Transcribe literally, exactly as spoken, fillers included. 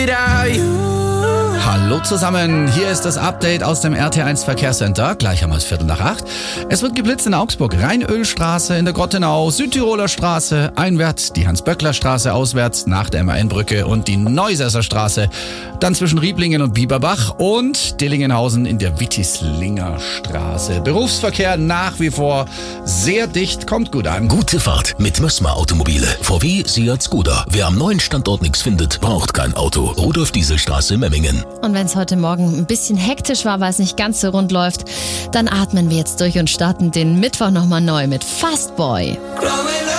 Hallo zusammen, hier ist das Update aus dem R T eins Verkehrscenter, gleich einmal Viertel nach acht. Es wird geblitzt in Augsburg, Rheinölstraße, in der Grottenau, Südtiroler Straße, einwärts, die Hans-Böckler-Straße auswärts, nach der M A N-Brücke und die Neusesser Straße, dann zwischen Rieblingen und Bieberbach und Dillingenhausen in der Wittislinger Straße. Berufsverkehr nach wie vor sehr dicht, kommt gut an. Gute Fahrt mit Mössmer Automobile. V W, Seat, Skoda. Wer am neuen Standort nichts findet, braucht kein Auto. Rudolf-Diesel-Straße, Memmingen. Und wenn es heute Morgen ein bisschen hektisch war, weil es nicht ganz so rund läuft, dann atmen wir jetzt durch und starten den Mittwoch nochmal neu mit Fastboy.